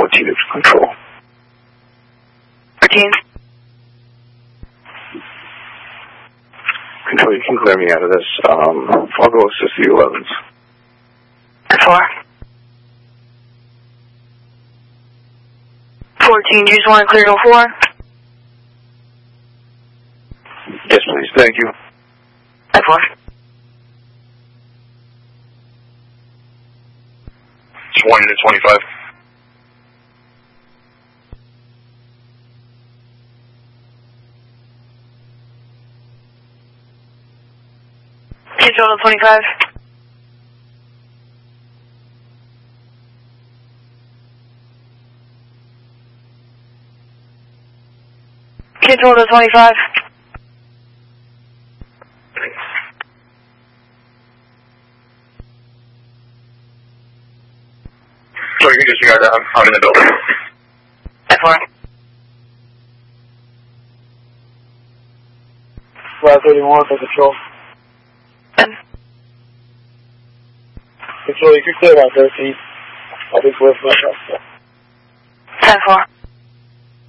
14 to control. 14. Control, you can clear me out of this. I'll go assist the 11s. 4. 14, you just want to clear to 4? Yes, please. Thank you. 4. 20 to 25. Control to 25. Control to 25. So you can disregard that. I'm in the building. 4. 531 for control. 10. Control, you can clear out 13. I'll be clear for my truck. 10-4.